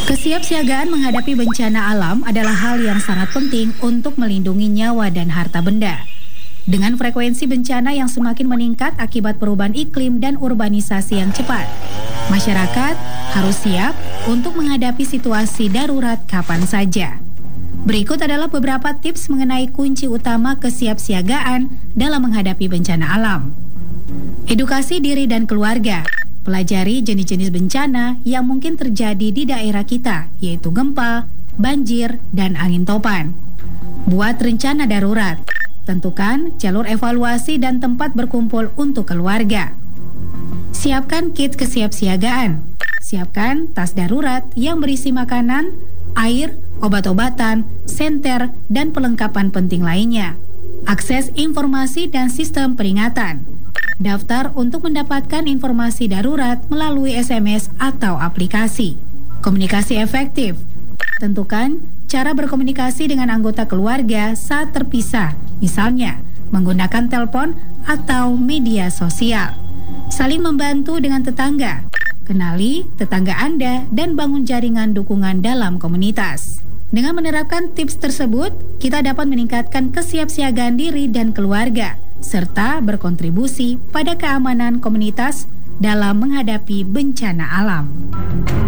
Kesiapsiagaan menghadapi bencana alam adalah hal yang sangat penting untuk melindungi nyawa dan harta benda. Dengan frekuensi bencana yang semakin meningkat akibat perubahan iklim dan urbanisasi yang cepat, masyarakat harus siap untuk menghadapi situasi darurat kapan saja. Berikut adalah beberapa tips mengenai kunci utama kesiapsiagaan dalam menghadapi bencana alam. Edukasi diri dan keluarga. Pelajari jenis-jenis bencana yang mungkin terjadi di daerah kita, yaitu gempa, banjir, dan angin topan. Buat rencana darurat. Tentukan jalur evaluasi dan tempat berkumpul untuk keluarga. Siapkan kit kesiapsiagaan. Siapkan tas darurat yang berisi makanan, air, obat-obatan, senter, dan perlengkapan penting lainnya. Akses informasi dan sistem peringatan. Daftar untuk mendapatkan informasi darurat melalui SMS atau aplikasi. Komunikasi efektif. Tentukan cara berkomunikasi dengan anggota keluarga saat terpisah, misalnya menggunakan telepon atau media sosial. Saling membantu dengan tetangga. Kenali tetangga Anda dan bangun jaringan dukungan dalam komunitas. Dengan menerapkan tips tersebut, kita dapat meningkatkan kesiapsiagaan diri dan keluarga, serta berkontribusi pada keamanan komunitas dalam menghadapi bencana alam.